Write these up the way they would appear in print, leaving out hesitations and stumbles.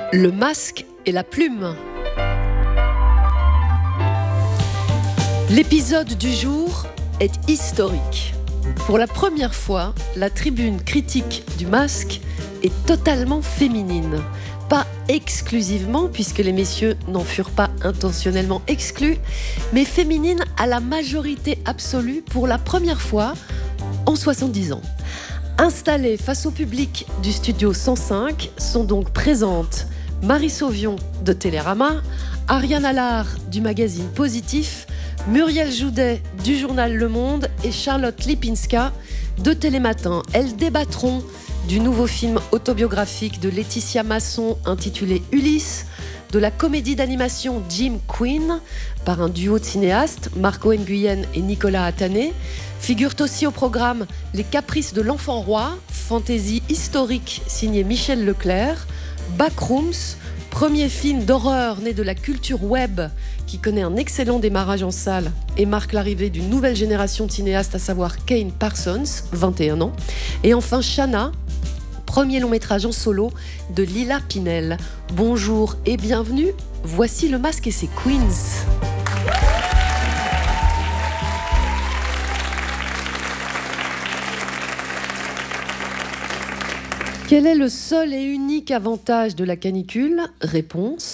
Le masque et la plume. L'épisode du jour est historique. Pour la première fois, la tribune critique du masque est totalement féminine. Pas exclusivement, puisque les messieurs n'en furent pas intentionnellement exclus, mais féminine à la majorité absolue pour la première fois en 70 ans. Installées face au public du studio 105 sont donc présentes Marie Sauvion de Télérama, Ariane Allard du magazine Positif, Muriel Joudet du journal Le Monde et Charlotte Lipinska de Télématin. Elles débattront du nouveau film autobiographique de Laetitia Masson intitulé Ulysse, de la comédie d'animation Jim Queen par un duo de cinéastes, Marco Nguyen et Nicolas Attané. Figurent aussi au programme Les Caprices de l'Enfant Roi, fantaisie historique signée Michel Leclerc, Backrooms, premier film d'horreur né de la culture web qui connaît un excellent démarrage en salle et marque l'arrivée d'une nouvelle génération de cinéastes, à savoir Kane Parsons, 21 ans. Et enfin Shanna, premier long métrage en solo de Lila Pinel. Bonjour et bienvenue, voici Le Masque et ses Queens. Quel est le seul et unique avantage de la canicule ? Réponse :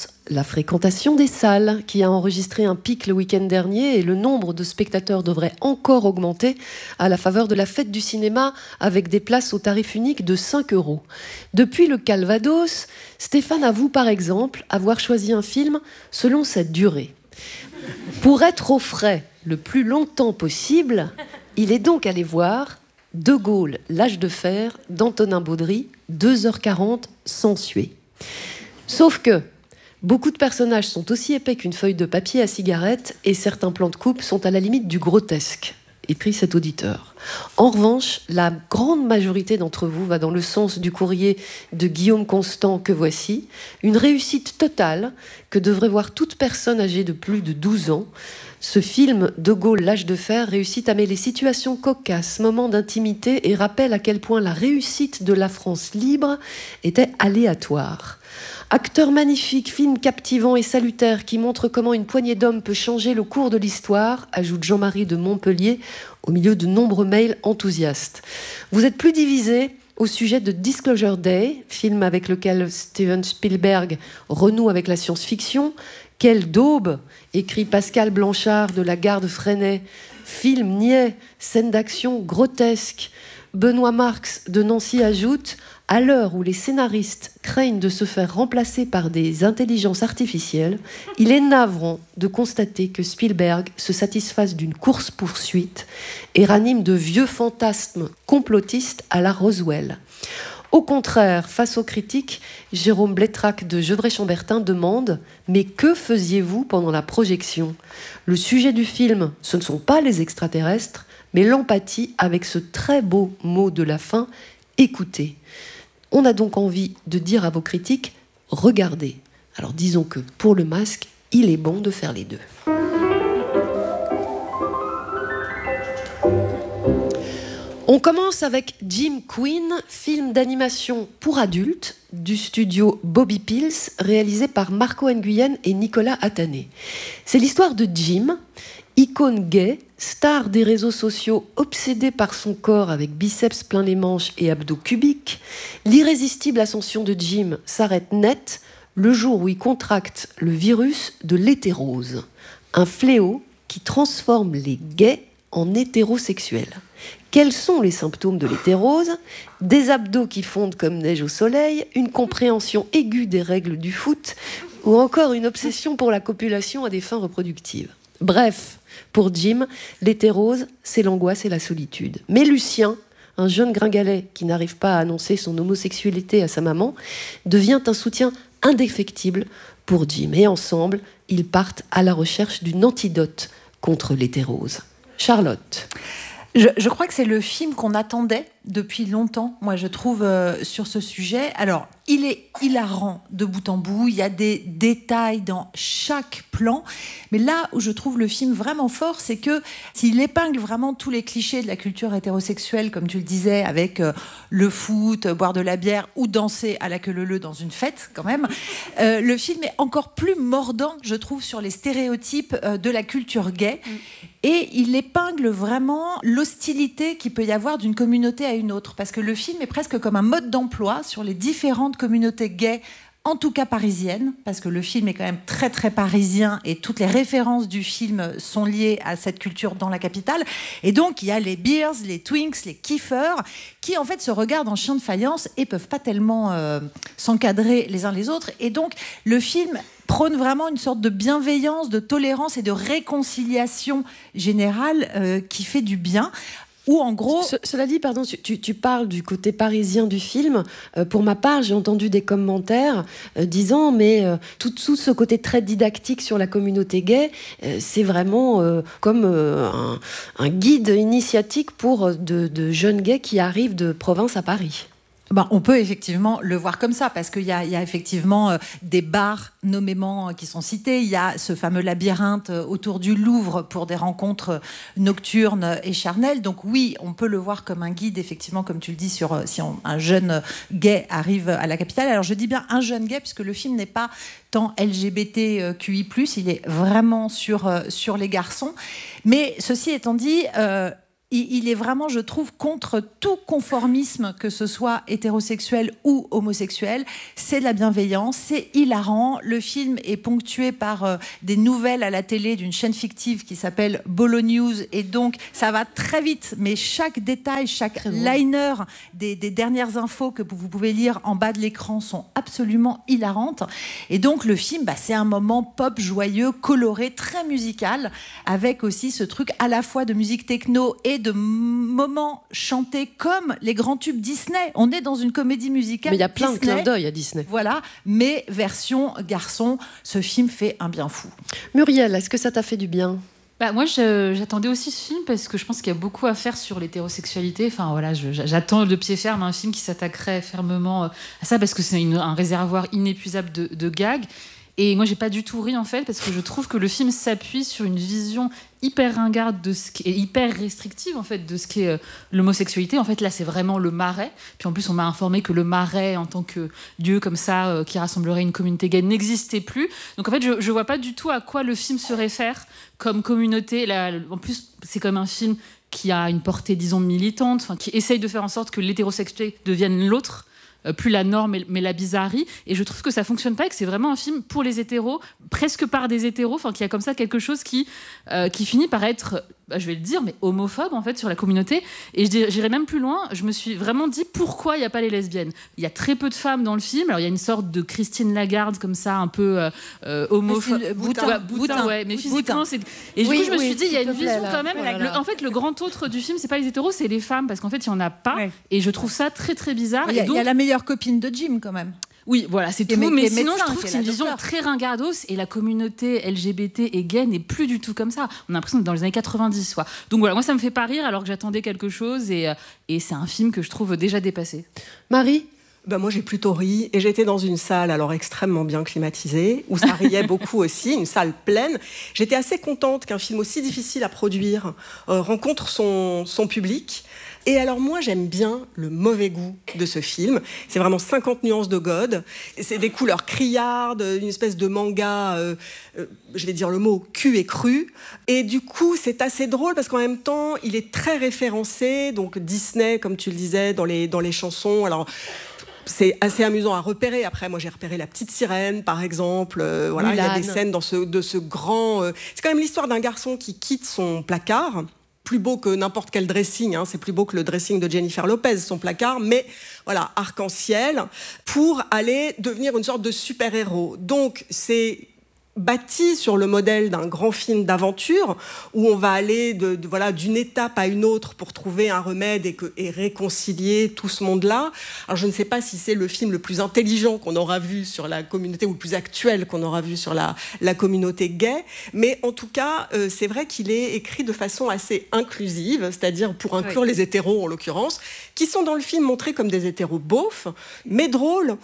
la fréquentation des salles, qui a enregistré un pic le week-end dernier, et le nombre de spectateurs devrait encore augmenter à la faveur de la fête du cinéma, avec des places au tarif unique de 5 €. Depuis le Calvados, Stéphane avoue par exemple avoir choisi un film selon sa durée. Pour être au frais le plus longtemps possible, il est donc allé voir De Gaulle, l'âge de fer d'Antonin Baudry, 2h40 sans suer. Sauf que beaucoup de personnages sont aussi épais qu'une feuille de papier à cigarette et certains plans de coupe sont à la limite du grotesque, écrit cet auditeur. En revanche, la grande majorité d'entre vous va dans le sens du courrier de Guillaume Constant que voici, une réussite totale que devrait voir toute personne âgée de plus de 12 ans. Ce film, De Gaulle, l'âge de fer, réussit à mêler situations cocasses, moments d'intimité et rappelle à quel point la réussite de la France libre était aléatoire. Acteur magnifique, film captivant et salutaire qui montre comment une poignée d'hommes peut changer le cours de l'histoire, ajoute Jean-Marie de Montpellier au milieu de nombreux mails enthousiastes. Vous êtes plus divisés au sujet de Disclosure Day, film avec lequel Steven Spielberg renoue avec la science-fiction. Quelle daube, écrit Pascal Blanchard de La Garde Freinet. Film niais, scène d'action grotesque. Benoît Marx de Nancy ajoute « À l'heure où les scénaristes craignent de se faire remplacer par des intelligences artificielles, il est navrant de constater que Spielberg se satisfasse d'une course-poursuite et ranime de vieux fantasmes complotistes à la Roswell. » Au contraire, face aux critiques, Jérôme Blétrac de Gevrey-Chambertin demande « Mais que faisiez-vous pendant la projection ?» Le sujet du film, ce ne sont pas les extraterrestres, mais l'empathie avec ce très beau mot de la fin, « écoutez ». On a donc envie de dire à vos critiques « regardez ». Alors disons que pour Le Masque, il est bon de faire les deux. On commence avec Jim Queen, film d'animation pour adultes du studio Bobby Pills, réalisé par Marco Nguyen et Nicolas Attané. C'est l'histoire de Jim, icône gay, star des réseaux sociaux, obsédé par son corps avec biceps plein les manches et abdos cubiques. L'irrésistible ascension de Jim s'arrête net le jour où il contracte le virus de l'hétérose, un fléau qui transforme les gays en hétérosexuels. Quels sont les symptômes de l'hétérose ? Des abdos qui fondent comme neige au soleil, une compréhension aiguë des règles du foot, ou encore une obsession pour la copulation à des fins reproductives. Bref, pour Jim, l'hétérose, c'est l'angoisse et la solitude. Mais Lucien, un jeune gringalet qui n'arrive pas à annoncer son homosexualité à sa maman, devient un soutien indéfectible pour Jim. Et ensemble, ils partent à la recherche d'une antidote contre l'hétérose. Charlotte. Je crois que c'est le film qu'on attendait depuis longtemps, moi je trouve, sur ce sujet. Alors, il est hilarant de bout en bout, il y a des détails dans chaque plan, mais là où je trouve le film vraiment fort, c'est que s'il épingle vraiment tous les clichés de la culture hétérosexuelle, comme tu le disais, avec le foot, boire de la bière ou danser à la queue leu-leu dans une fête quand même, le film est encore plus mordant, je trouve, sur les stéréotypes de la culture gay. Et il épingle vraiment l'hostilité qu'il peut y avoir d'une communauté à une autre. Parce que le film est presque comme un mode d'emploi sur les différentes communautés gays, en tout cas parisiennes, parce que le film est quand même très très parisien et toutes les références du film sont liées à cette culture dans la capitale. Et donc il y a les Beers, les Twinks, les Kiffers, qui en fait se regardent en chiens de faïence et peuvent pas tellement s'encadrer les uns les autres. Et donc le film prône vraiment une sorte de bienveillance, de tolérance et de réconciliation générale qui fait du bien. Ou en gros... Cela dit, pardon, tu parles du côté parisien du film. Pour ma part, j'ai entendu des commentaires disant mais tout ce côté très didactique sur la communauté gay, c'est vraiment comme un guide initiatique pour de jeunes gays qui arrivent de province à Paris. Ben, on peut effectivement le voir comme ça, parce qu'il y a effectivement des bars nommément qui sont cités. Il y a ce fameux labyrinthe autour du Louvre pour des rencontres nocturnes et charnelles. Donc oui, on peut le voir comme un guide, effectivement, comme tu le dis, sur si un jeune gay arrive à la capitale. Alors je dis bien un jeune gay, puisque le film n'est pas tant LGBTQI+, il est vraiment sur les garçons. Mais ceci étant dit... il est vraiment, je trouve, contre tout conformisme, que ce soit hétérosexuel ou homosexuel. C'est de la bienveillance, c'est hilarant. Le film est ponctué par des nouvelles à la télé d'une chaîne fictive qui s'appelle Bolo News. Et donc, ça va très vite. Mais chaque détail, chaque liner des dernières infos que vous pouvez lire en bas de l'écran sont absolument hilarantes. Et donc, le film, c'est un moment pop, joyeux, coloré, très musical, avec aussi ce truc à la fois de musique techno et de moments chantés comme les grands tubes Disney. On est dans une comédie musicale. Mais il y a plein de clins d'œil à Disney. Voilà, mais version garçon, ce film fait un bien fou. Muriel, est-ce que ça t'a fait du bien ? Moi, j'attendais aussi ce film parce que je pense qu'il y a beaucoup à faire sur l'hétérosexualité. Enfin, voilà, j'attends de pied ferme un film qui s'attaquerait fermement à ça, parce que c'est un réservoir inépuisable de gags. Et moi, j'ai pas du tout ri, en fait, parce que je trouve que le film s'appuie sur une vision hyper ringarde de ce qui est hyper restrictive, en fait, de ce qu'est l'homosexualité. En fait, là, c'est vraiment le Marais. Puis en plus, on m'a informé que le Marais, en tant que dieu comme ça, qui rassemblerait une communauté gay, n'existait plus. Donc en fait, je vois pas du tout à quoi le film se réfère comme communauté. Là, en plus, c'est comme un film qui a une portée, disons, militante, enfin, qui essaye de faire en sorte que l'hétérosexualité devienne l'autre, plus la norme mais la bizarrerie, et je trouve que ça fonctionne pas et que c'est vraiment un film pour les hétéros, presque par des hétéros, enfin qu'il y a comme ça quelque chose qui finit par être, je vais le dire, mais homophobe en fait sur la communauté. Et j'irai même plus loin, je me suis vraiment dit pourquoi il n'y a pas les lesbiennes. Il y a très peu de femmes dans le film. Alors il y a une sorte de Christine Lagarde comme ça, un peu homophobe, boutin, ouais, mais physiquement c'est... Et du coup je me suis dit il y a une vision quand même, en fait le grand autre du film c'est pas les hétéros, c'est les femmes, parce qu'en fait il y en a pas, et je trouve ça très très bizarre. Il y a la meilleure copine de Jim quand même. Oui, voilà, c'est tout. Mais sinon, je trouve que c'est une vision très ringardos, et la communauté LGBT et gay n'est plus du tout comme ça. On a l'impression d'être dans les années 90, quoi. Donc voilà, moi, ça me fait pas rire alors que j'attendais quelque chose, et c'est un film que je trouve déjà dépassé. Marie ? Moi, j'ai plutôt ri, et j'étais dans une salle alors extrêmement bien climatisée, où ça riait beaucoup aussi, une salle pleine. J'étais assez contente qu'un film aussi difficile à produire rencontre son public. Et alors moi, j'aime bien le mauvais goût de ce film. C'est vraiment 50 nuances de God. C'est des couleurs criardes, une espèce de manga, je vais dire le mot, cul et cru. Et du coup, c'est assez drôle parce qu'en même temps, il est très référencé. Donc Disney, comme tu le disais, dans les chansons. Alors... c'est assez amusant à repérer. Après, moi, j'ai repéré La Petite Sirène, par exemple. Voilà, il y a des scènes de ce grand... C'est quand même l'histoire d'un garçon qui quitte son placard. Plus beau que n'importe quel dressing, c'est plus beau que le dressing de Jennifer Lopez, son placard, mais voilà, arc-en-ciel, pour aller devenir une sorte de super-héros. Donc, c'est bâti sur le modèle d'un grand film d'aventure où on va aller d'une étape à une autre pour trouver un remède et réconcilier tout ce monde-là. Alors je ne sais pas si c'est le film le plus intelligent qu'on aura vu sur la communauté ou le plus actuel qu'on aura vu sur la communauté gay, mais en tout cas, c'est vrai qu'il est écrit de façon assez inclusive, c'est-à-dire pour inclure les hétéros en l'occurrence, qui sont dans le film montrés comme des hétéros beaufs, mais drôles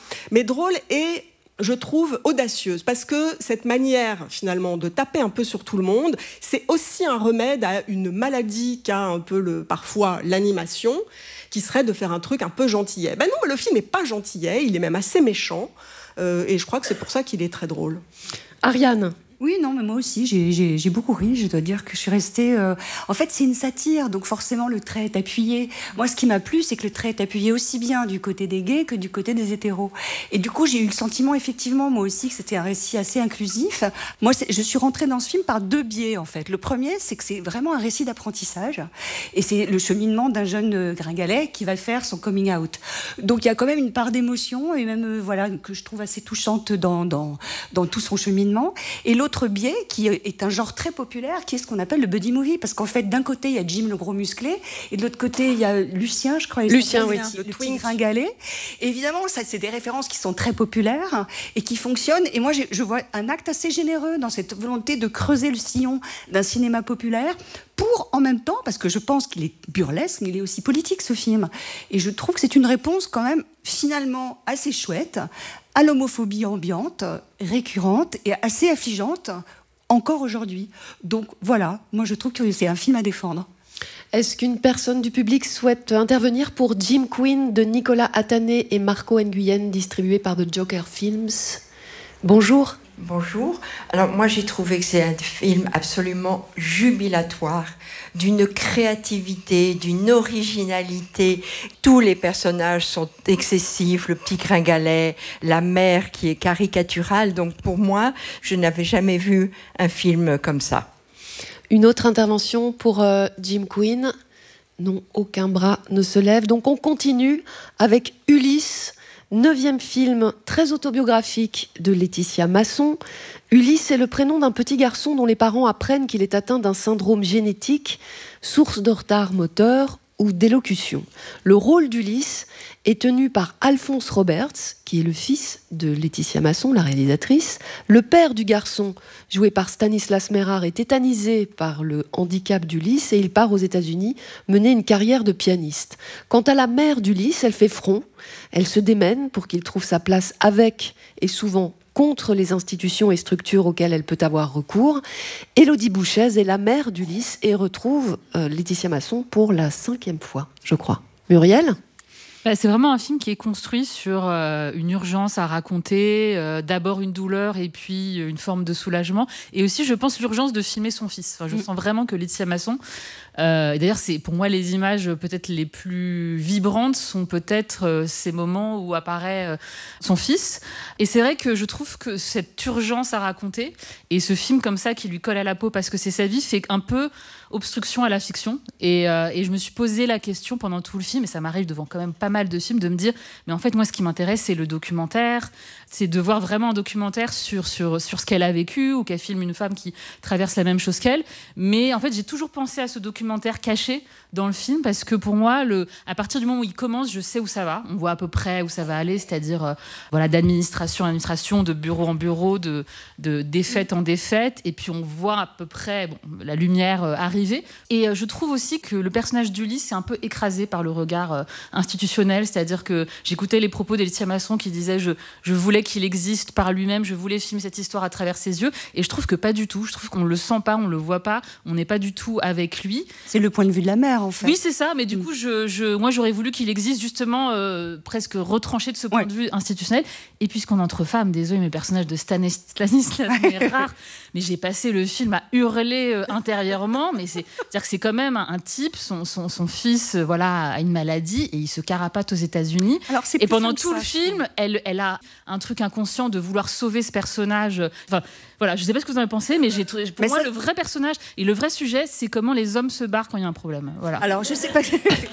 et je trouve audacieuse, parce que cette manière finalement de taper un peu sur tout le monde, c'est aussi un remède à une maladie qu'a un peu parfois l'animation, qui serait de faire un truc un peu gentillet. Ben non, le film n'est pas gentillet, il est même assez méchant, et je crois que c'est pour ça qu'il est très drôle. Ariane. Oui, non, mais moi aussi, j'ai beaucoup ri. Je dois dire que je suis restée... En fait, c'est une satire, donc forcément, le trait est appuyé. Moi, ce qui m'a plu, c'est que le trait est appuyé aussi bien du côté des gays que du côté des hétéros. Et du coup, j'ai eu le sentiment, effectivement, moi aussi, que c'était un récit assez inclusif. Moi, je suis rentrée dans ce film par deux biais, en fait. Le premier, c'est que c'est vraiment un récit d'apprentissage. Et c'est le cheminement d'un jeune gringalet qui va faire son coming out. Donc, il y a quand même une part d'émotion, et même, que je trouve assez touchante dans tout son cheminement. Et l'autre biais, qui est un genre très populaire, qui est ce qu'on appelle le buddy movie, parce qu'en fait, d'un côté, il y a Jim le gros musclé, et de l'autre côté, il y a Lucien, je crois. Lucien, oui. Le petit gringalet. Et évidemment, ça, c'est des références qui sont très populaires et qui fonctionnent. Et moi, je vois un acte assez généreux dans cette volonté de creuser le sillon d'un cinéma populaire pour, en même temps, parce que je pense qu'il est burlesque, mais il est aussi politique, ce film. Et je trouve que c'est une réponse quand même, finalement, assez chouette à l'homophobie ambiante, récurrente et assez affligeante, encore aujourd'hui. Donc voilà, moi je trouve que c'est un film à défendre. Est-ce qu'une personne du public souhaite intervenir pour Jim Queen de Nicolas Attané et Marco Nguyen, distribué par The Joker Films? Bonjour. Bonjour. Alors moi j'ai trouvé que c'est un film absolument jubilatoire, d'une créativité, d'une originalité. Tous les personnages sont excessifs, le petit gringalet, la mère qui est caricaturale. Donc pour moi, je n'avais jamais vu un film comme ça. Une autre intervention pour Jim Queen? Non, aucun bras ne se lève. Donc on continue avec Ulysse, 9e film très autobiographique de Laetitia Masson. Ulysse est le prénom d'un petit garçon dont les parents apprennent qu'il est atteint d'un syndrome génétique, source de retard moteur ou d'élocution. Le rôle d'Ulysse est tenu par Alphonse Roberts, qui est le fils de Laetitia Masson, la réalisatrice. Le père du garçon, joué par Stanislas Merard, est tétanisé par le handicap d'Ulysse et il part aux États-Unis mener une carrière de pianiste. Quant à la mère d'Ulysse, elle fait front. Elle se démène pour qu'il trouve sa place avec et souvent contre les institutions et structures auxquelles elle peut avoir recours. Élodie Bouchez est la mère d'Ulysse et retrouve Laetitia Masson pour la 5e fois, je crois. Muriel ? C'est vraiment un film qui est construit sur une urgence à raconter, d'abord une douleur et puis une forme de soulagement. Et aussi, je pense, l'urgence de filmer son fils. Enfin, je sens vraiment que Laetitia Masson... d'ailleurs, c'est pour moi les images peut-être les plus vibrantes sont peut-être ces moments où apparaît son fils. Et c'est vrai que je trouve que cette urgence à raconter et ce film comme ça qui lui colle à la peau parce que c'est sa vie fait un peu obstruction à la fiction. Et je me suis posé la question pendant tout le film, et ça m'arrive devant quand même pas mal de films, de me dire, mais en fait, moi, ce qui m'intéresse, c'est le documentaire, c'est de voir vraiment un documentaire sur ce qu'elle a vécu, ou qu'elle filme une femme qui traverse la même chose qu'elle. Mais en fait, j'ai toujours pensé à ce documentaire caché dans le film, parce que pour moi, à partir du moment où il commence, je sais où ça va. On voit à peu près où ça va aller, c'est-à-dire d'administration en administration, de bureau en bureau, de défaite en défaite, et puis on voit à peu près la lumière arriver. Et je trouve aussi que le personnage d'Ulysse est un peu écrasé par le regard institutionnel, c'est-à-dire que j'écoutais les propos d'Laetitia Masson qui disait je voulais qu'il existe par lui-même, je voulais filmer cette histoire à travers ses yeux, et je trouve que pas du tout. Je trouve qu'on le sent pas, on le voit pas, on n'est pas du tout avec lui. C'est le point de vue de la mère, en fait. Oui, c'est ça, mais du coup, moi, j'aurais voulu qu'il existe justement presque retranché de ce point de vue institutionnel. Et puisqu'on est entre femmes, désolé, mes personnages de Stanislas Merard, mais j'ai passé le film à hurler intérieurement, mais c'est-à-dire que c'est quand même un type, son fils a une maladie et il se carapate aux États-Unis. Alors, et pendant tout le film, elle a un truc inconscient de vouloir sauver ce personnage. Enfin, voilà, je sais pas ce que vous en avez pensé, mais pour moi, le vrai personnage et le vrai sujet, c'est comment les hommes se barrent quand il y a un problème. Voilà. Alors, je sais pas.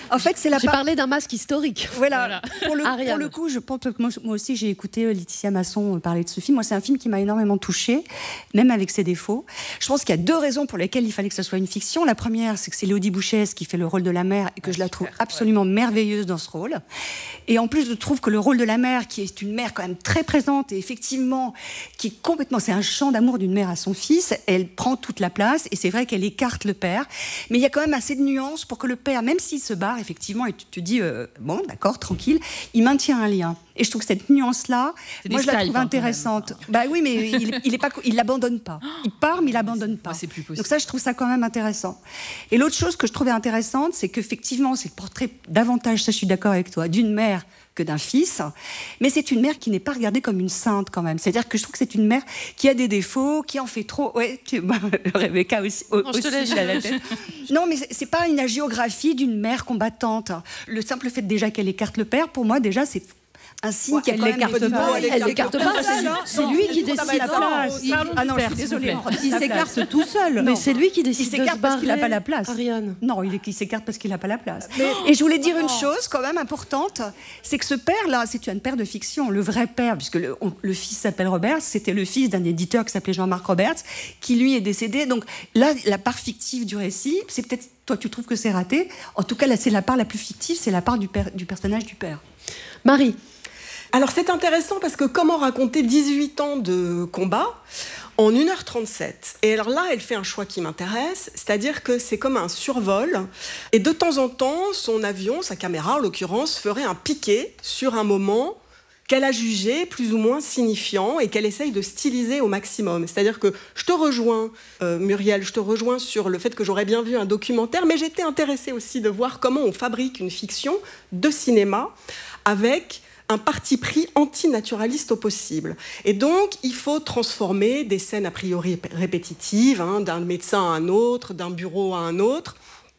En fait, c'est la J'ai parlé d'un masque historique. Voilà. Pour le coup, je pense que moi aussi, j'ai écouté Laetitia Masson parler de ce film. Moi, c'est un film qui m'a énormément touchée, même avec ses défauts. Je pense qu'il y a 2 raisons pour lesquelles il fallait que ce soit une fiction. La première, c'est que c'est Élodie Bouchez qui fait le rôle de la mère et que je la trouve absolument merveilleuse dans ce rôle. Et en plus, je trouve que le rôle de la mère, qui est une mère quand même très présente et effectivement, qui est complètement, c'est un chant d'amour d'une mère à son fils, elle prend toute la place et c'est vrai qu'elle écarte le père. Mais il y a quand même assez de nuances pour que le père, même s'il se barre, effectivement, et tu te dis, bon, d'accord, tranquille, il maintient un lien. Et je trouve que cette nuance-là, moi, je la trouve intéressante. Bah oui, mais il l'abandonne pas. Il part, mais il l'abandonne pas. C'est plus possible. Donc ça, je trouve ça quand même intéressant. Et l'autre chose que je trouvais intéressante, c'est qu'effectivement, c'est le portrait davantage, ça je suis d'accord avec toi, d'une mère que d'un fils, mais c'est une mère qui n'est pas regardée comme une sainte quand même. C'est-à-dire que je trouve que c'est une mère qui a des défauts, qui en fait trop. Ouais, Rebecca aussi. Non, je te laisse la tête. Non, mais c'est pas une hagiographie d'une mère combattante. Le simple fait déjà qu'elle écarte le père, pour moi déjà c'est un signe qu'elle l'écarte pas. Elle l'écarte pas. C'est lui qui décide la place. Ah non, je suis désolée. Il s'écarte tout seul. Mais c'est lui qui décide Il de s'écarte se parce barrer. qu'il n'a pas la place. Ariane. Non, il s'écarte parce qu'il n'a pas la place. Et je voulais dire une chose quand même importante, c'est que ce père-là, c'est un père de fiction. Le vrai père, puisque le fils s'appelle Roberts, c'était le fils d'un éditeur qui s'appelait Jean-Marc Roberts, qui lui est décédé. Donc là, la part fictive du récit, c'est peut-être, toi tu trouves que c'est raté. En tout cas, là, c'est la part la plus fictive, c'est la part du personnage du père. Marie. Alors c'est intéressant parce que comment raconter 18 ans de combat en 1h37 ? Et alors là, elle fait un choix qui m'intéresse, c'est-à-dire que c'est comme un survol. Et de temps en temps, son avion, sa caméra en l'occurrence, ferait un piqué sur un moment qu'elle a jugé plus ou moins signifiant et qu'elle essaye de styliser au maximum. C'est-à-dire que je te rejoins, Muriel, je te rejoins sur le fait que j'aurais bien vu un documentaire, mais j'étais intéressée aussi de voir comment on fabrique une fiction de cinéma avec un parti pris antinaturaliste au possible. Et donc, il faut transformer des scènes a priori répétitives, d'un médecin à un autre, d'un bureau à un autre,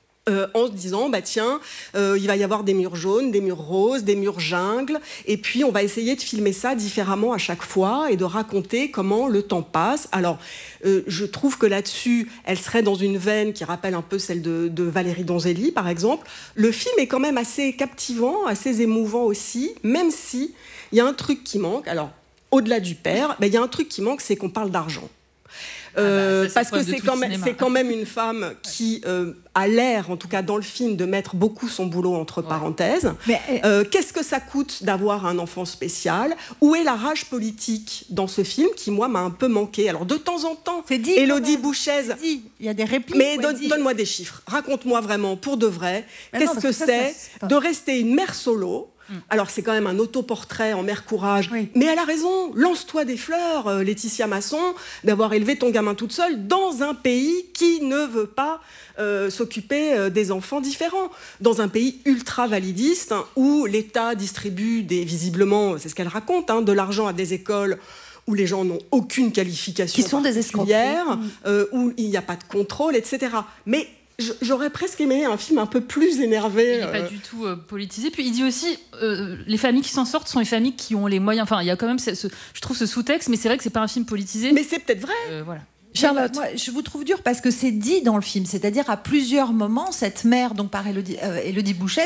en se disant, bah tiens, il va y avoir des murs jaunes, des murs roses, des murs jungle, et puis on va essayer de filmer ça différemment à chaque fois et de raconter comment le temps passe. Alors, je trouve que là-dessus, elle serait dans une veine qui rappelle un peu celle de Valérie Donzelli, par exemple. Le film est quand même assez captivant, assez émouvant aussi, même si il y a un truc qui manque. Alors, au-delà du père, il y a un truc qui manque, c'est qu'on parle d'argent. Parce que c'est quand même une femme qui a l'air, en tout cas dans le film, de mettre beaucoup son boulot entre parenthèses. Mais, qu'est-ce que ça coûte d'avoir un enfant spécial ? Où est la rage politique dans ce film qui, moi, m'a un peu manqué ? Alors, de temps en temps, Élodie Bouchez... Il y a des répliques. Mais donne-moi des chiffres. Raconte-moi vraiment, pour de vrai, qu'est-ce que c'est de rester une mère solo ? Alors, c'est quand même un autoportrait en mère courage. Oui. Mais elle a raison, lance-toi des fleurs, Laetitia Masson, d'avoir élevé ton gamin toute seule dans un pays qui ne veut pas s'occuper des enfants différents. Dans un pays ultra-validiste, où l'État distribue, visiblement, c'est ce qu'elle raconte, de l'argent à des écoles où les gens n'ont aucune qualification qui sont des escroqueries, où il n'y a pas de contrôle, etc. Mais j'aurais presque aimé un film un peu plus énervé. Il n'est pas du tout politisé. Puis il dit aussi, les familles qui s'en sortent sont les familles qui ont les moyens. Enfin, il y a quand même, je trouve, ce sous-texte, mais c'est vrai que c'est pas un film politisé. Mais c'est peut-être vrai. Voilà. Charlotte. Moi, je vous trouve dur parce que c'est dit dans le film, c'est-à-dire à plusieurs moments, cette mère, donc par Élodie Bouchez,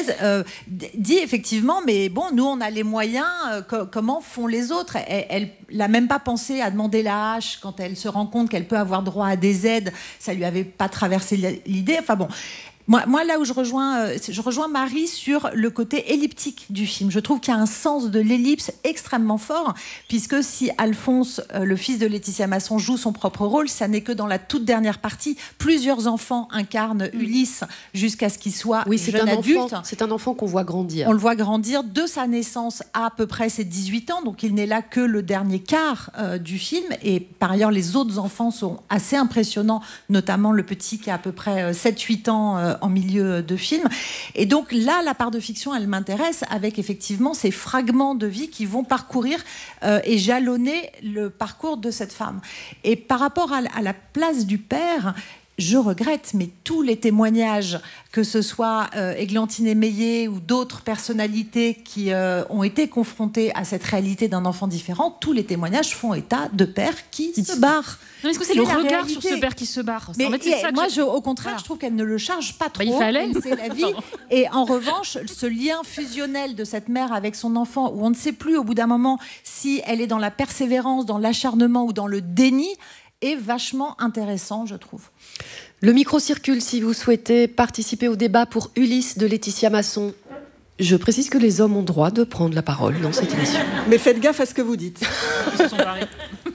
dit effectivement, mais bon, nous on a les moyens, comment font les autres ? Elle n'a même pas pensé à demander la hache quand elle se rend compte qu'elle peut avoir droit à des aides, ça lui avait pas traversé l'idée, enfin bon... Moi, là où je rejoins Marie sur le côté elliptique du film. Je trouve qu'il y a un sens de l'ellipse extrêmement fort, puisque si Alphonse, le fils de Laetitia Masson, joue son propre rôle, ça n'est que dans la toute dernière partie. Plusieurs enfants incarnent Ulysse jusqu'à ce qu'il soit jeune adulte. C'est un enfant qu'on voit grandir. On le voit grandir de sa naissance à peu près ses 18 ans, donc il n'est là que le dernier quart du film. Et par ailleurs, les autres enfants sont assez impressionnants, notamment le petit qui a à peu près 7-8 ans en milieu de film. Et donc là, la part de fiction, elle m'intéresse avec effectivement ces fragments de vie qui vont parcourir et jalonner le parcours de cette femme. Et par rapport à la place du père, je regrette, mais tous les témoignages, que ce soit Églantine Émeillé ou d'autres personnalités qui ont été confrontées à cette réalité d'un enfant différent, tous les témoignages font état de pères qui se barrent. Non, est-ce que c'est le regard sur ce père qui se barre? Mais moi, au contraire, je trouve qu'elle ne le charge pas trop. Il fallait. C'est la vie. Et en revanche, ce lien fusionnel de cette mère avec son enfant, où on ne sait plus au bout d'un moment si elle est dans la persévérance, dans l'acharnement ou dans le déni, est vachement intéressant, je trouve. Le micro circule si vous souhaitez participer au débat pour Ulysse de Laetitia Masson. Je précise que les hommes ont droit de prendre la parole dans cette émission. Mais faites gaffe à ce que vous dites. Ils se sont barrés.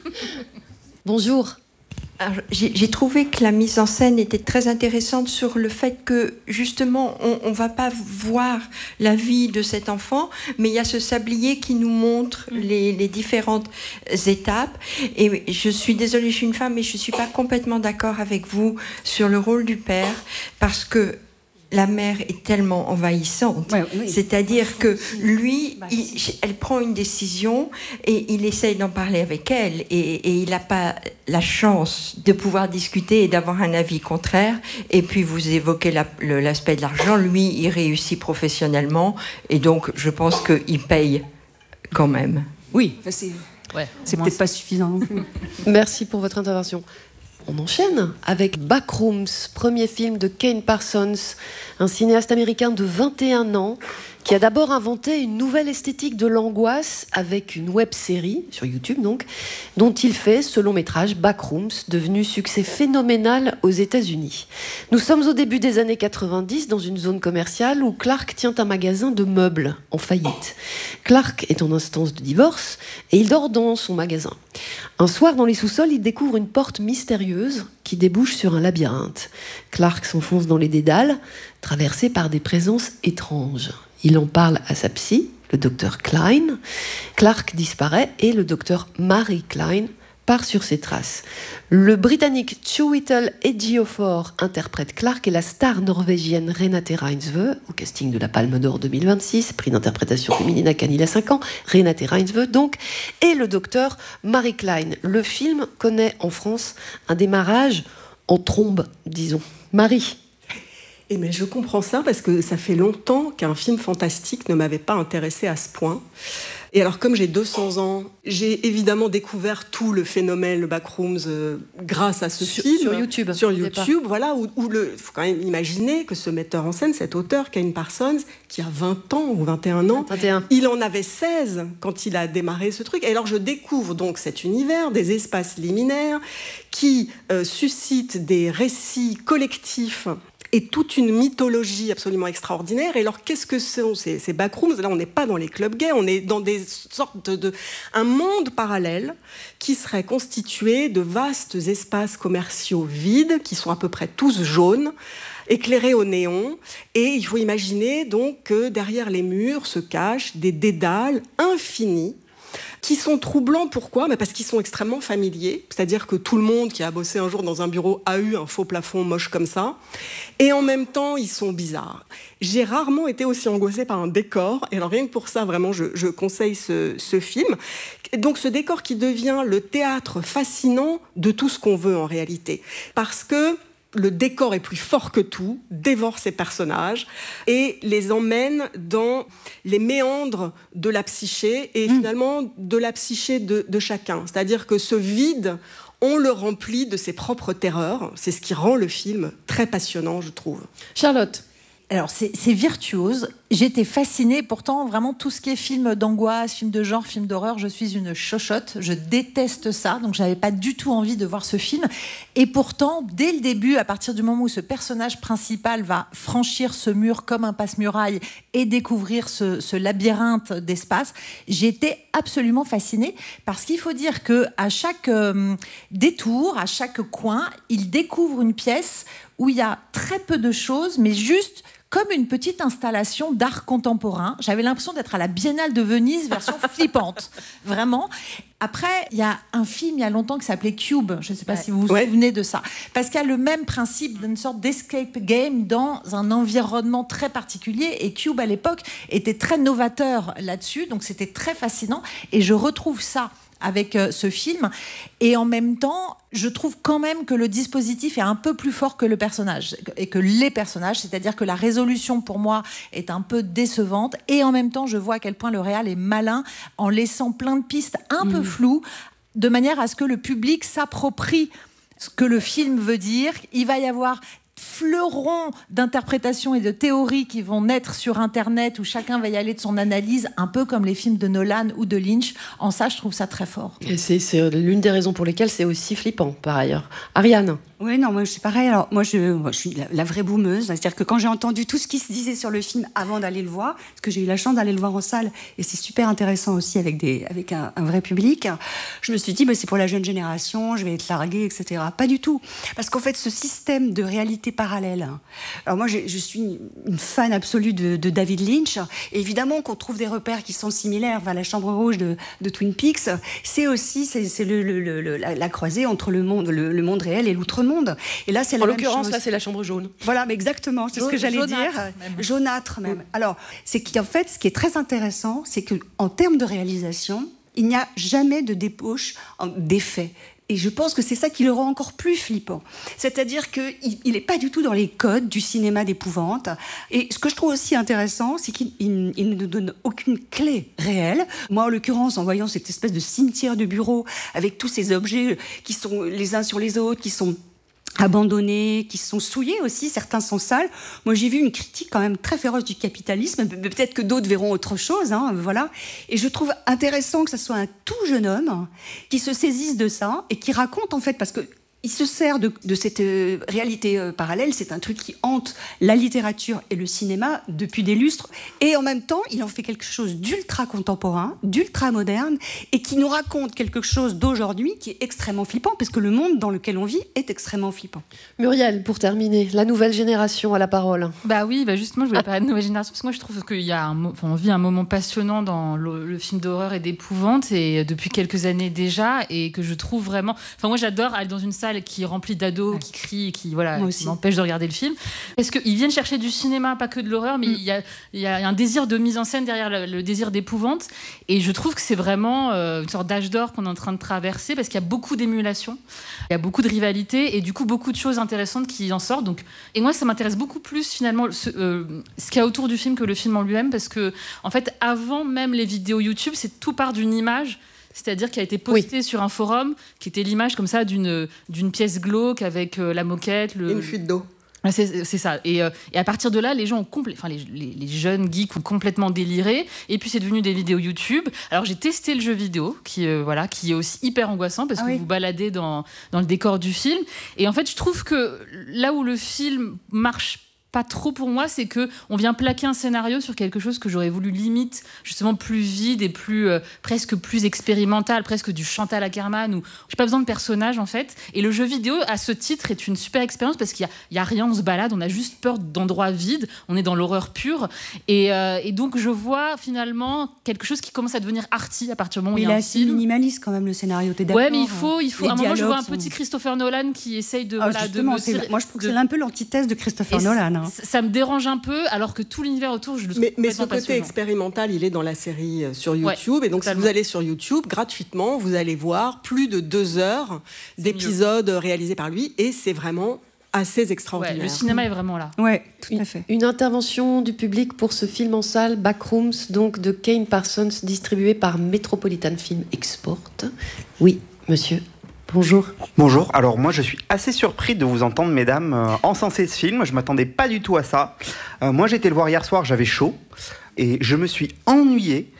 Bonjour. Alors, j'ai trouvé que la mise en scène était très intéressante sur le fait que, justement, on ne va pas voir la vie de cet enfant, mais il y a ce sablier qui nous montre les différentes étapes. Et je suis désolée, je suis une femme, mais je ne suis pas complètement d'accord avec vous sur le rôle du père, parce que la mère est tellement envahissante. Ouais, oui. C'est-à-dire que lui, elle prend une décision et il essaye d'en parler avec elle. Et il n'a pas la chance de pouvoir discuter et d'avoir un avis contraire. Et puis, vous évoquez l'aspect de l'argent. Lui, il réussit professionnellement. Et donc, je pense qu'il paye quand même. Oui, c'est peut-être pas suffisant non plus. Merci pour votre intervention. On enchaîne avec Backrooms, premier film de Kane Parsons, un cinéaste américain de 21 ans qui a d'abord inventé une nouvelle esthétique de l'angoisse avec une web-série, sur YouTube donc, dont il fait ce long métrage Backrooms, devenu succès phénoménal aux États-Unis. Nous sommes au début des années 90 dans une zone commerciale où Clark tient un magasin de meubles en faillite. Clark est en instance de divorce et il dort dans son magasin. Un soir, dans les sous-sols, il découvre une porte mystérieuse qui débouche sur un labyrinthe. Clark s'enfonce dans les dédales, traversé par des présences étranges. Il en parle à sa psy, le docteur Klein. Clark disparaît et le docteur Mary Klein part sur ses traces. Le Britannique Chiwetel Ejiofor interprète Clark et la star norvégienne Renate Reinsve, au casting de la Palme d'Or 2026, prix d'interprétation féminine à Cannes il y a 5 ans, Renate Reinsve donc, et le docteur Mary Klein. Le film connaît en France un démarrage en trombe, disons. Marie. Et mais je comprends ça parce que ça fait longtemps qu'un film fantastique ne m'avait pas intéressé à ce point. Et alors, comme j'ai 200 ans, j'ai évidemment découvert tout le phénomène, le Backrooms, grâce à ce film. Sur YouTube. Sur YouTube, voilà, où faut quand même imaginer que ce metteur en scène, cet auteur, Kane Parsons, qui a 20 ans ou 21 ans, 21. Il en avait 16 quand il a démarré ce truc. Et alors, je découvre donc cet univers, des espaces liminaires qui suscitent des récits collectifs et toute une mythologie absolument extraordinaire. Et alors, qu'est-ce que sont ces backrooms? Là, on n'est pas dans les clubs gays, on est dans des sortes un monde parallèle qui serait constitué de vastes espaces commerciaux vides, qui sont à peu près tous jaunes, éclairés au néon. Et il faut imaginer donc que derrière les murs se cachent des dédales infinis, qui sont troublants. Pourquoi? Parce qu'ils sont extrêmement familiers. C'est-à-dire que tout le monde qui a bossé un jour dans un bureau a eu un faux plafond moche comme ça. Et en même temps, ils sont bizarres. J'ai rarement été aussi angoissée par un décor. Et alors rien que pour ça, vraiment, je conseille ce film. Donc ce décor qui devient le théâtre fascinant de tout ce qu'on veut en réalité. Parce que le décor est plus fort que tout, dévore ses personnages et les emmène dans les méandres de la psyché et finalement de la psyché de chacun. C'est-à-dire que ce vide, on le remplit de ses propres terreurs. C'est ce qui rend le film très passionnant, je trouve. Charlotte. Alors, c'est virtuose. J'étais fascinée. Pourtant, vraiment, tout ce qui est film d'angoisse, film de genre, film d'horreur, je suis une chochotte. Je déteste ça. Donc, je n'avais pas du tout envie de voir ce film. Et pourtant, dès le début, à partir du moment où ce personnage principal va franchir ce mur comme un passe-muraille et découvrir ce labyrinthe d'espace, j'étais absolument fascinée. Parce qu'il faut dire qu'à chaque détour, à chaque coin, il découvre une pièce où il y a très peu de choses, mais juste comme une petite installation d'art contemporain. J'avais l'impression d'être à la Biennale de Venise, version flippante. Vraiment. Après, il y a un film, il y a longtemps, qui s'appelait Cube. Je ne sais pas si vous vous souvenez de ça. Parce qu'il y a le même principe d'une sorte d'escape game dans un environnement très particulier. Et Cube, à l'époque, était très novateur là-dessus. Donc, c'était très fascinant. Et je retrouve ça avec ce film. Et en même temps, je trouve quand même que le dispositif est un peu plus fort que le personnage et que les personnages, c'est-à-dire que la résolution pour moi est un peu décevante. Et en même temps, je vois à quel point le réal est malin en laissant plein de pistes un peu floues, de manière à ce que le public s'approprie ce que le film veut dire. Il va y avoir fleurons d'interprétations et de théories qui vont naître sur Internet, où chacun va y aller de son analyse, un peu comme les films de Nolan ou de Lynch. En ça, je trouve ça très fort. Et c'est l'une des raisons pour lesquelles c'est aussi flippant, par ailleurs. Ariane? Oui, non, moi c'est pareil. Alors moi je suis la vraie boumeuse, c'est-à-dire que quand j'ai entendu tout ce qui se disait sur le film avant d'aller le voir, parce que j'ai eu la chance d'aller le voir en salle et c'est super intéressant aussi avec un vrai public, je me suis dit c'est pour la jeune génération, je vais être larguée, etc. Pas du tout, parce qu'en fait ce système de réalité parallèle. Alors moi je suis une fan absolue de David Lynch. Et évidemment qu'on trouve des repères qui sont similaires. Enfin, la Chambre rouge de Twin Peaks, c'est aussi la croisée entre le monde réel et l'outre-monde. Et là, c'est la même chose. En l'occurrence, là, c'est la chambre jaune. Voilà, mais exactement, c'est ce que j'allais dire. Jaunâtre même. Alors, c'est qu'en fait, ce qui est très intéressant, c'est qu'en termes de réalisation, il n'y a jamais de débauche d'effet. Et je pense que c'est ça qui le rend encore plus flippant. C'est-à-dire qu'il n'est pas du tout dans les codes du cinéma d'épouvante. Et ce que je trouve aussi intéressant, c'est qu'il ne nous donne aucune clé réelle. Moi, en l'occurrence, en voyant cette espèce de cimetière de bureau avec tous ces objets qui sont les uns sur les autres, qui sont abandonnés, qui sont souillés aussi, certains sont sales. Moi, j'ai vu une critique quand même très féroce du capitalisme, peut-être que d'autres verront autre chose, voilà. Et je trouve intéressant que ce soit un tout jeune homme qui se saisisse de ça et qui raconte, en fait, parce que il se sert de cette réalité parallèle. C'est un truc qui hante la littérature et le cinéma depuis des lustres. Et en même temps, il en fait quelque chose d'ultra contemporain, d'ultra moderne, et qui nous raconte quelque chose d'aujourd'hui qui est extrêmement flippant, parce que le monde dans lequel on vit est extrêmement flippant. Muriel, pour terminer, la nouvelle génération à la parole. Oui, justement, je voulais parler de nouvelle génération, parce que moi, je trouve qu'il y a on vit un moment passionnant dans le film d'horreur et d'épouvante, et depuis quelques années déjà, et que je trouve vraiment... moi, j'adore aller dans une salle qui est remplie d'ados qui crient et qui m'empêchent de regarder le film. Parce qu'ils viennent chercher du cinéma, pas que de l'horreur, mais il y a un désir de mise en scène derrière le désir d'épouvante. Et je trouve que c'est vraiment une sorte d'âge d'or qu'on est en train de traverser, parce qu'il y a beaucoup d'émulation, il y a beaucoup de rivalité, et du coup, beaucoup de choses intéressantes qui en sortent. Et moi, ça m'intéresse beaucoup plus, finalement, ce qu'il y a autour du film que le film en lui-même, parce que, en fait, avant même les vidéos YouTube, c'est tout part d'une image. C'est-à-dire qui a été postée sur un forum, qui était l'image comme ça d'une pièce glauque avec la moquette. Une fuite d'eau. C'est ça. Et à partir de là, les gens ont les jeunes geeks ont complètement déliré. Et puis c'est devenu des vidéos YouTube. Alors j'ai testé le jeu vidéo, qui est aussi hyper angoissant, parce que vous baladez dans le décor du film. Et en fait, je trouve que là où le film marche pas trop pour moi, c'est que on vient plaquer un scénario sur quelque chose que j'aurais voulu limite justement plus vide et presque plus expérimental, presque du Chantal Akerman, où j'ai pas besoin de personnages en fait. Et le jeu vidéo à ce titre est une super expérience, parce qu'il y a rien, on se balade, on a juste peur d'endroits vides, on est dans l'horreur pure, et donc je vois finalement quelque chose qui commence à devenir arty à partir du moment où il y a un film. Il est assez minimaliste quand même, le scénario, t'es d'accord? Ouais, mais il faut à un moment, je vois un petit Christopher Nolan qui essaye de moi je trouve que c'est un peu l'antithèse de Christopher Nolan. Ça me dérange un peu, alors que tout l'univers autour, je le trouve mais ce côté expérimental, il est dans la série sur YouTube. Et donc, si vous allez sur YouTube, gratuitement, vous allez voir plus de 2 heures d'épisodes réalisés par lui. Et c'est vraiment assez extraordinaire. Le cinéma est vraiment là. Ouais, tout à fait. Une intervention du public pour ce film en salle, Backrooms, donc de Kane Parsons, distribué par Metropolitan Film Export. Oui, monsieur. Bonjour. Bonjour. Alors moi je suis assez surpris de vous entendre, mesdames, encenser ce film. Je m'attendais pas du tout à ça. Moi j'ai été le voir hier soir, j'avais chaud et je me suis ennuyé.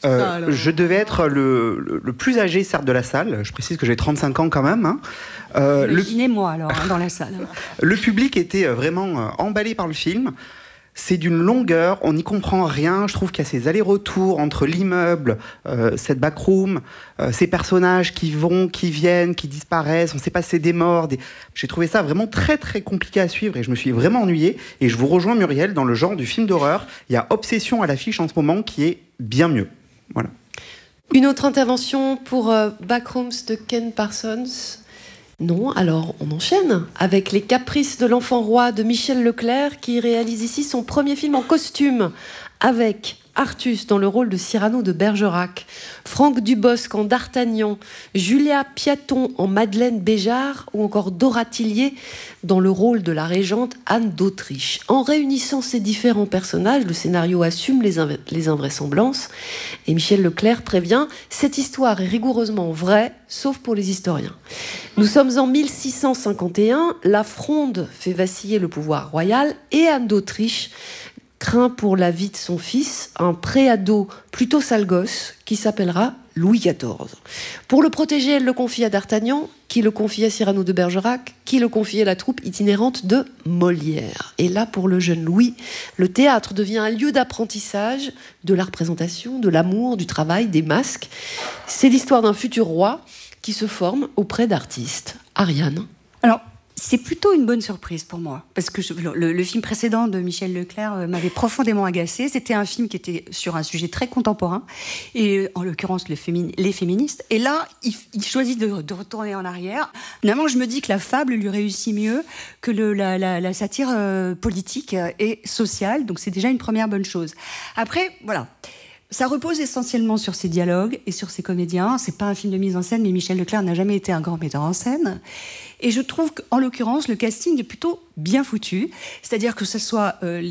Je devais être le plus âgé, certes, de la salle. Je précise que j'ai 35 ans quand même. Imaginez-moi alors dans la salle. Le public était vraiment emballé par le film. C'est d'une longueur, on n'y comprend rien. Je trouve qu'il y a ces allers-retours entre l'immeuble, cette backroom, ces personnages qui vont, qui viennent, qui disparaissent. On ne sait pas si c'est des morts. J'ai trouvé ça vraiment très très compliqué à suivre et je me suis vraiment ennuyé. Et je vous rejoins, Muriel, dans le genre du film d'horreur. Il y a Obsession à l'affiche en ce moment qui est bien mieux. Voilà. Une autre intervention pour Backrooms de Ken Parsons. Non, alors on enchaîne avec Les Caprices de l'Enfant Roi de Michel Leclerc, qui réalise ici son premier film en costume. avec Artus dans le rôle de Cyrano de Bergerac, Franck Dubosc en D'Artagnan, Julia Piaton en Madeleine Béjart ou encore Dora Tillier dans le rôle de la régente Anne d'Autriche. En réunissant ces différents personnages, le scénario assume les invraisemblances et Michel Leclerc prévient « Cette histoire est rigoureusement vraie, sauf pour les historiens ». Nous sommes en 1651, la Fronde fait vaciller le pouvoir royal et Anne d'Autriche craint pour la vie de son fils, un préado plutôt sale gosse qui s'appellera Louis XIV. Pour le protéger, elle le confie à D'Artagnan, qui le confie à Cyrano de Bergerac, qui le confie à la troupe itinérante de Molière. Et là, pour le jeune Louis, le théâtre devient un lieu d'apprentissage de la représentation, de l'amour, du travail, des masques. C'est l'histoire d'un futur roi qui se forme auprès d'artistes. Ariane. Alors, c'est plutôt une bonne surprise pour moi, parce que le film précédent de Michel Leclerc m'avait profondément agacée. C'était un film qui était sur un sujet très contemporain, et en l'occurrence les féministes. Et là, il choisit de retourner en arrière. Finalement, je me dis que la fable lui réussit mieux que la satire politique et sociale, donc c'est déjà une première bonne chose. Après, voilà. Ça repose essentiellement sur ses dialogues et sur ses comédiens. C'est pas un film de mise en scène, mais Michel Leclerc n'a jamais été un grand metteur en scène. Et je trouve qu'en l'occurrence, le casting est plutôt bien foutu. C'est-à-dire que ce soit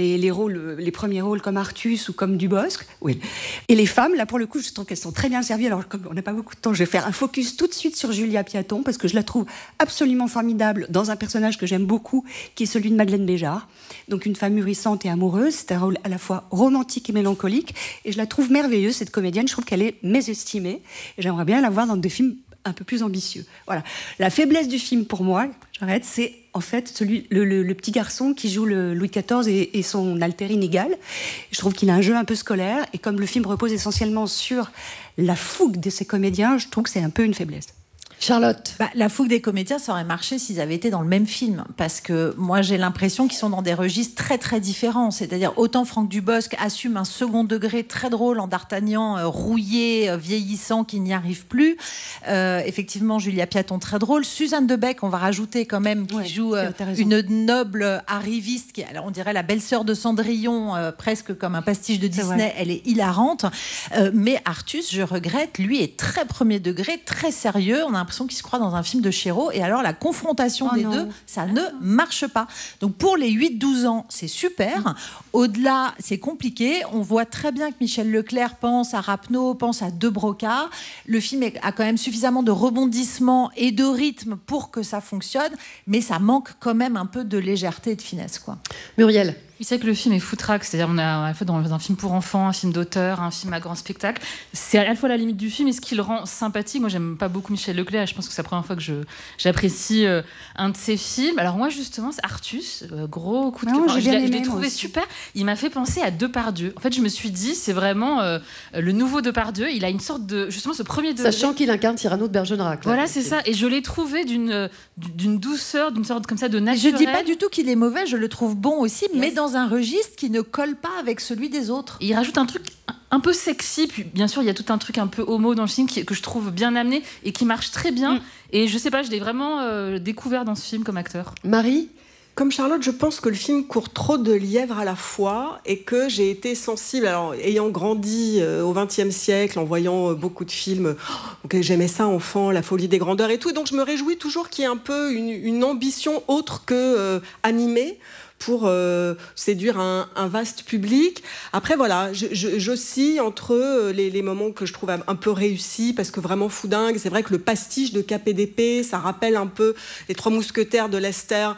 les premiers rôles comme Artus ou comme Dubosc. Oui. Et les femmes, là pour le coup, je trouve qu'elles sont très bien servies. Alors comme on n'a pas beaucoup de temps, je vais faire un focus tout de suite sur Julia Piaton, parce que je la trouve absolument formidable dans un personnage que j'aime beaucoup, qui est celui de Madeleine Béjart. Donc une femme mûrissante et amoureuse. C'est un rôle à la fois romantique et mélancolique. Et je la trouve merveilleuse, cette comédienne. Je trouve qu'elle est mésestimée. Et j'aimerais bien la voir dans des films un peu plus ambitieux. Voilà. La faiblesse du film pour moi, j'arrête, c'est en fait le petit garçon qui joue le Louis XIV et son alter inégal. Je trouve qu'il a un jeu un peu scolaire, et comme le film repose essentiellement sur la fougue de ces comédiens, je trouve que c'est un peu une faiblesse. Charlotte. La fougue des comédiens, ça aurait marché s'ils avaient été dans le même film, parce que moi j'ai l'impression qu'ils sont dans des registres très très différents. C'est-à-dire autant Franck Dubosc assume un second degré très drôle en D'Artagnan, rouillé, vieillissant, qui n'y arrive plus. Effectivement, Julia Piaton très drôle. Suzanne Debec, on va rajouter quand même, qui joue une noble arriviste, qui, alors on dirait la belle-sœur de Cendrillon, presque comme un pastiche de Disney. Elle est hilarante. Mais Artus, je regrette, lui est très premier degré, très sérieux. On a l'impression qu'il se croit dans un film de Chéreau, et alors la confrontation des deux, ça ne marche pas. Donc pour les 8-12 ans, c'est super. Au-delà, c'est compliqué. On voit très bien que Michel Leclerc pense à Rapneau, pense à De Broca. Le film a quand même suffisamment de rebondissements et de rythme pour que ça fonctionne, mais ça manque quand même un peu de légèreté et de finesse, quoi. Muriel. C'est que le film est foutraque, c'est-à-dire on a fait dans un film pour enfants, un film d'auteur, un film à grand spectacle. C'est à la fois la limite du film et ce qui le rend sympathique. Moi, j'aime pas beaucoup Michel Leclerc, et je pense que c'est la première fois que j'apprécie un de ses films. Alors moi, justement, c'est Artus, gros coup de cœur. Je l'ai trouvé super. Il m'a fait penser à Depardieu. En fait, je me suis dit, c'est vraiment le nouveau Depardieu. Il a une sorte de, justement, ce premier degré. Sachant qu'il incarne Cyrano de Bergerac. Voilà, c'est ça. Et je l'ai trouvé d'une douceur, d'une sorte comme ça de naturel. Je dis pas du tout qu'il est mauvais, je le trouve bon aussi, mais dans un registre qui ne colle pas avec celui des autres. Et il rajoute un truc un peu sexy, puis bien sûr il y a tout un truc un peu homo dans le film que je trouve bien amené et qui marche très bien. Et je sais pas, je l'ai vraiment découvert dans ce film comme acteur. Marie ? Comme Charlotte, je pense que le film court trop de lièvres à la fois, et que j'ai été sensible, alors ayant grandi au XXe siècle, en voyant beaucoup de films, j'aimais ça enfant, La folie des grandeurs et tout, donc je me réjouis toujours qu'il y ait un peu une ambition autre que animée, pour séduire un vaste public. Après, voilà, j'oscille entre les moments que je trouve un peu réussis, parce que vraiment foudingue. C'est vrai que le pastiche de KPDP, ça rappelle un peu les Trois Mousquetaires de Lester,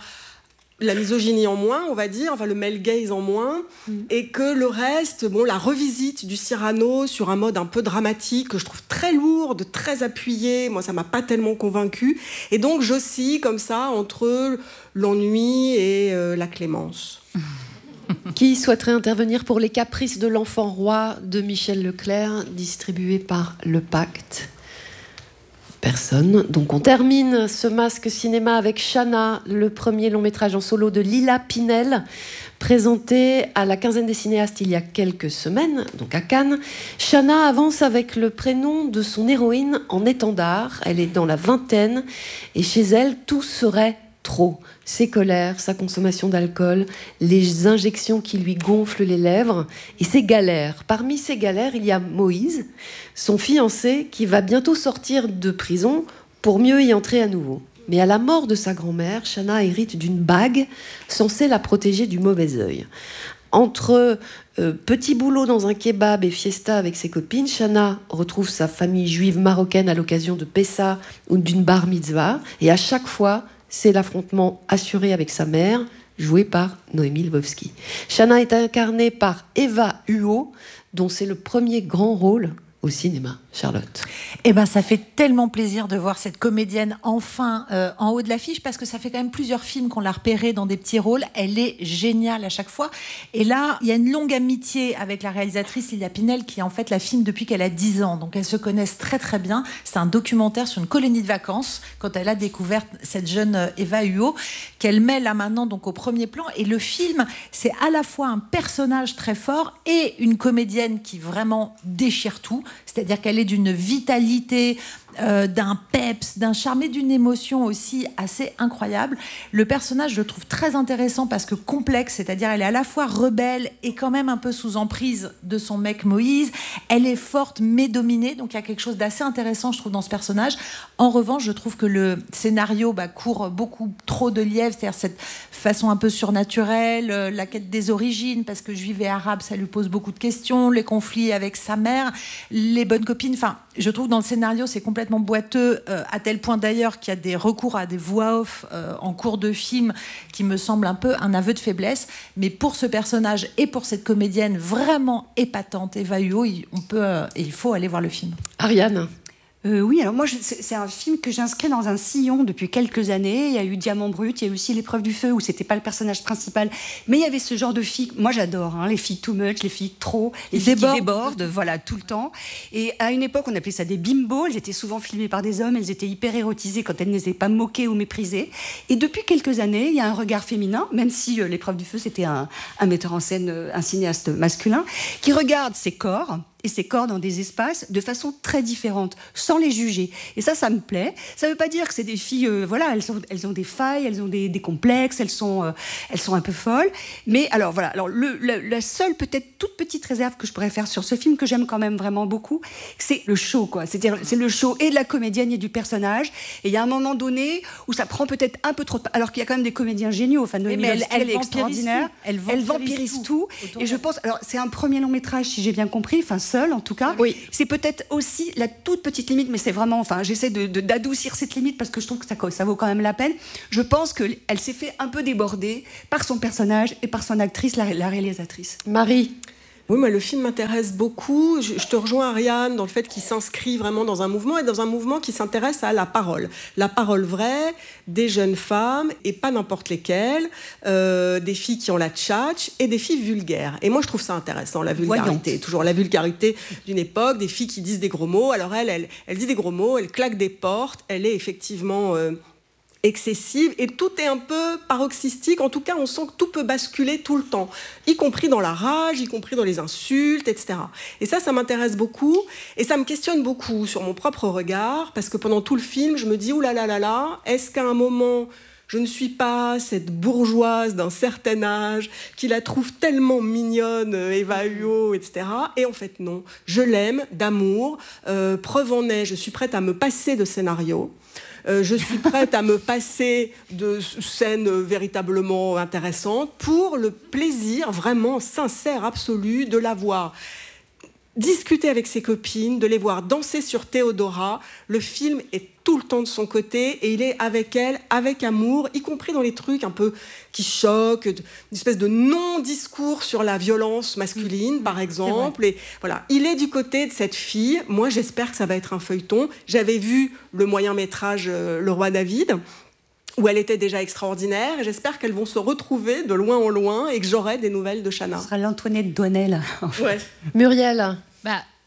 la misogynie en moins, on va dire, enfin le male gaze en moins, et que le reste, la revisite du Cyrano sur un mode un peu dramatique, que je trouve très lourde, très appuyée, moi ça m'a pas tellement convaincue, et donc j'oscille comme ça entre l'ennui et la clémence. Qui souhaiterait intervenir pour Les Caprices de l'enfant roi de Michel Leclerc, distribué par Le Pacte? Personne. Donc on termine ce Masque Cinéma avec Chana, le premier long métrage en solo de Lila Pinel, présenté à la quinzaine des cinéastes il y a quelques semaines, donc à Cannes. Chana avance avec le prénom de son héroïne en étendard. Elle est dans la vingtaine et chez elle, tout serait trop. Ses colères, sa consommation d'alcool, les injections qui lui gonflent les lèvres et ses galères. Parmi ces galères, il y a Moïse, son fiancé, qui va bientôt sortir de prison pour mieux y entrer à nouveau. Mais à la mort de sa grand-mère, Chana hérite d'une bague censée la protéger du mauvais œil. Entre petit boulot dans un kebab et fiesta avec ses copines, Chana retrouve sa famille juive marocaine à l'occasion de Pessa ou d'une bar mitzvah. Et à chaque fois, c'est l'affrontement assuré avec sa mère, jouée par Noémie Lvovsky. Chana est incarnée par Eva Huot, dont c'est le premier grand rôle au cinéma. Charlotte. Eh ben, ça fait tellement plaisir de voir cette comédienne enfin en haut de l'affiche, parce que ça fait quand même plusieurs films qu'on l'a repérée dans des petits rôles. Elle est géniale à chaque fois. Et là, il y a une longue amitié avec la réalisatrice Lilia Pinel, qui en fait la filme depuis qu'elle a 10 ans. Donc elles se connaissent très très bien. C'est un documentaire sur une colonie de vacances, quand elle a découvert cette jeune Eva Huot, qu'elle met là maintenant donc au premier plan. Et le film, c'est à la fois un personnage très fort et une comédienne qui vraiment déchire tout. C'est-à-dire qu'elle est d'une vitalité, d'un peps, d'un charme et d'une émotion aussi assez incroyable. Le personnage, je le trouve très intéressant parce que complexe, c'est-à-dire elle est à la fois rebelle et quand même un peu sous emprise de son mec Moïse. Elle est forte mais dominée, donc il y a quelque chose d'assez intéressant, je trouve, dans ce personnage. En revanche, je trouve que le scénario court beaucoup trop de lièvre, c'est-à-dire cette façon un peu surnaturelle, la quête des origines, parce que juive et arabe, ça lui pose beaucoup de questions, les conflits avec sa mère, les bonnes copines. Enfin, je trouve dans le scénario, c'est complètement boiteux, à tel point d'ailleurs qu'il y a des recours à des voix off en cours de film qui me semble un peu un aveu de faiblesse. Mais pour ce personnage et pour cette comédienne vraiment épatante, Eva Huot, il faut aller voir le film. Ariane. Oui, alors moi, c'est un film que j'inscris dans un sillon depuis quelques années. Il y a eu Diamant Brut, il y a eu aussi L'épreuve du feu, où c'était pas le personnage principal, mais il y avait ce genre de filles. Moi, j'adore les filles too much, les filles trop, les filles qui débordent, voilà, tout le temps. Et à une époque, on appelait ça des bimbos. Elles étaient souvent filmées par des hommes, elles étaient hyper érotisées quand elles n'étaient pas moquées ou méprisées. Et depuis quelques années, il y a un regard féminin, même si L'épreuve du feu, c'était un metteur en scène, un cinéaste masculin, qui regarde ses corps et ses corps dans des espaces de façon très différente, sans les juger. Et ça me plaît. Ça ne veut pas dire que c'est des filles, voilà, elles ont des failles, elles ont des complexes, elles sont un peu folles. Mais alors voilà, la seule peut-être toute petite réserve que je pourrais faire sur ce film, que j'aime quand même vraiment beaucoup, c'est le show, quoi. C'est-à-dire, c'est le show et de la comédienne et du personnage. Et il y a un moment donné où ça prend peut-être un peu trop de... Alors qu'il y a quand même des comédiens géniaux. Enfin, Noémie Lvovsky, elle est extraordinaire. Elle vampirise tout. Et je pense... Alors, c'est un premier long métrage, si j'ai bien compris, enfin, seul en tout cas. Oui. C'est peut-être aussi la toute petite limite, mais c'est vraiment... Enfin, j'essaie d'adoucir cette limite parce que je trouve que ça vaut quand même la peine. Je pense qu'elle s'est fait un peu déborder par son personnage et par son actrice, la réalisatrice. Marie. Oui, moi, le film m'intéresse beaucoup. Je te rejoins, Ariane, dans le fait qu'il s'inscrit vraiment dans un mouvement, et dans un mouvement qui s'intéresse à la parole. La parole vraie, des jeunes femmes, et pas n'importe lesquelles, des filles qui ont la tchatch, et des filles vulgaires. Et moi, je trouve ça intéressant, la vulgarité. Voyante. Toujours la vulgarité d'une époque, des filles qui disent des gros mots. Alors elle dit des gros mots, elle claque des portes, elle est effectivement... excessive, et tout est un peu paroxystique. En tout cas, on sent que tout peut basculer tout le temps, y compris dans la rage, y compris dans les insultes, etc. Et ça m'intéresse beaucoup, et ça me questionne beaucoup sur mon propre regard, parce que pendant tout le film, je me dis, ouh là là là là, est-ce qu'à un moment, je ne suis pas cette bourgeoise d'un certain âge qui la trouve tellement mignonne, Eva Huot, etc. Et en fait, non. Je l'aime d'amour. Preuve en est, je suis prête à me passer de scénario. Je suis prête à me passer de scènes véritablement intéressantes pour le plaisir vraiment sincère, absolu, de la voir discuter avec ses copines, de les voir danser sur Théodora. Le film est tout le temps de son côté et il est avec elle, avec amour, y compris dans les trucs un peu qui choquent, une espèce de non-discours sur la violence masculine, par exemple. Et voilà, il est du côté de cette fille. Moi, j'espère que ça va être un feuilleton. J'avais vu le moyen-métrage Le Roi David, où elle était déjà extraordinaire. Et j'espère qu'elles vont se retrouver de loin en loin et que j'aurai des nouvelles de Chana. Ce sera l'Antoinette Douanel. En fait. Muriel.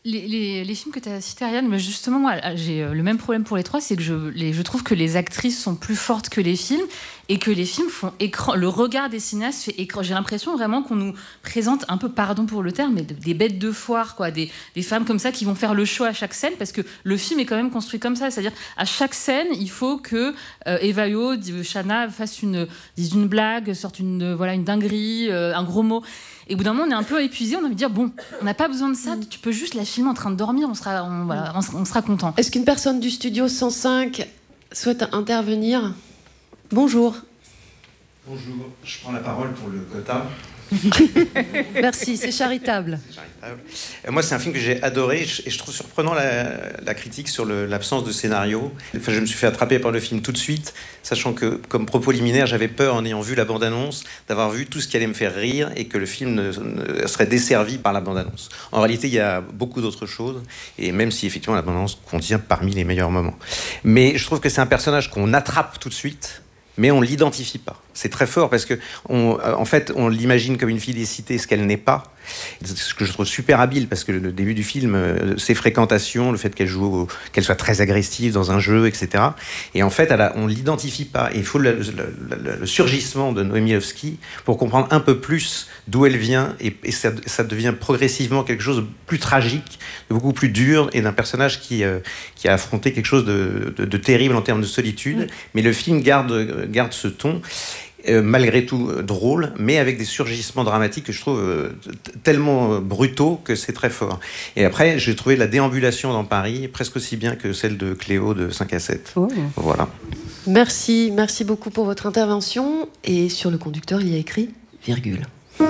Les films que tu as cités, Ariane, mais justement, moi, j'ai le même problème pour les trois, c'est que je trouve que les actrices sont plus fortes que les films et que les films font écran. Le regard des cinéastes fait écran. J'ai l'impression vraiment qu'on nous présente un peu, pardon pour le terme, mais des bêtes de foire, quoi, des femmes comme ça qui vont faire le show à chaque scène, parce que le film est quand même construit comme ça. C'est-à-dire, à chaque scène, il faut que Eva Yo, Chana dise une blague, sorte une dinguerie, un gros mot. Et au bout d'un moment, on est un peu épuisé. On a envie de dire, bon, on n'a pas besoin de ça. Tu peux juste la filmer en train de dormir. On sera content. Est-ce qu'une personne du studio 105 souhaite intervenir ? Bonjour. Bonjour, je prends la parole pour le quota. Merci, c'est charitable. Moi, c'est un film que j'ai adoré et je trouve surprenant la critique sur l'absence de scénario. Enfin, je me suis fait attraper par le film tout de suite, sachant que, comme propos liminaire, j'avais peur, en ayant vu la bande-annonce, d'avoir vu tout ce qui allait me faire rire et que le film ne serait desservi par la bande-annonce. En réalité, il y a beaucoup d'autres choses, et même si effectivement la bande-annonce contient parmi les meilleurs moments. Mais je trouve que c'est un personnage qu'on attrape tout de suite, mais on ne l'identifie pas. C'est très fort parce que, en fait, on l'imagine comme une fille des cités, ce qu'elle n'est pas. Ce que je trouve super habile, parce que le début du film, ses fréquentations, le fait qu'elle soit très agressive dans un jeu, etc. Et en fait, on ne l'identifie pas. Et il faut le surgissement de Noémie Lvovsky pour comprendre un peu plus d'où elle vient. Et ça devient progressivement quelque chose de plus tragique, de beaucoup plus dur, et d'un personnage qui a affronté quelque chose de terrible en termes de solitude. Mais le film garde ce ton. Malgré tout drôle, mais avec des surgissements dramatiques que je trouve tellement brutaux que c'est très fort. Et après, j'ai trouvé la déambulation dans Paris presque aussi bien que celle de Cléo de 5 à 7. Oh. Voilà. Merci beaucoup pour votre intervention. Et sur le conducteur, il y a écrit virgule.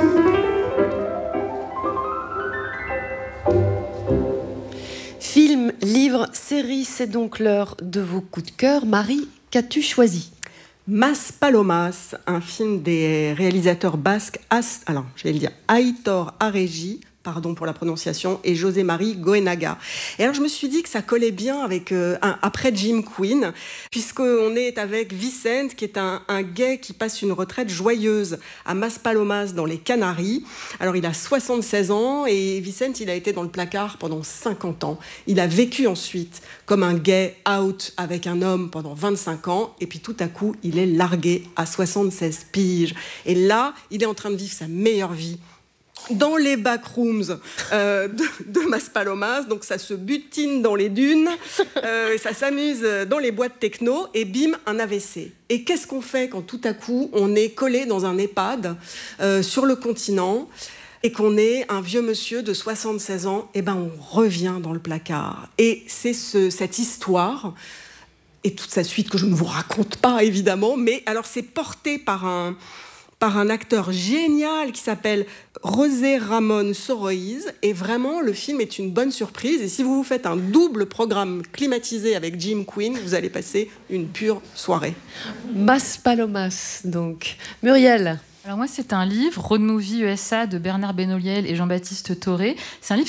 Film, livre, série, c'est donc l'heure de vos coups de cœur. Marie, qu'as-tu choisi ? Maspalomas, un film des réalisateurs basques, Aitor Arregi, pardon pour la prononciation, et José Marie Goenaga. Et alors je me suis dit que ça collait bien avec après Jim Queen, puisqu'on est avec Vicent, qui est un gay qui passe une retraite joyeuse à Maspalomas dans les Canaries. Alors il a 76 ans et Vicent, il a été dans le placard pendant 50 ans. Il a vécu ensuite comme un gay out avec un homme pendant 25 ans, et puis tout à coup il est largué à 76 piges. Et là, il est en train de vivre sa meilleure vie dans les backrooms de Maspalomas, donc ça se butine dans les dunes, ça s'amuse dans les boîtes techno, et bim, un AVC. Et qu'est-ce qu'on fait quand tout à coup on est collé dans un EHPAD sur le continent et qu'on est un vieux monsieur de 76 ans? Eh ben on revient dans le placard. Et c'est cette histoire et toute sa suite que je ne vous raconte pas évidemment, mais alors c'est porté par un acteur génial qui s'appelle José Ramón Soroiz, et vraiment le film est une bonne surprise. Et si vous faites un double programme climatisé avec Jim Queen, vous allez passer une pure soirée. Maspalomas, donc. Muriel. Alors moi, c'est un livre, Road Movie USA de Bernard Benoliel et Jean-Baptiste Toré. C'est un livre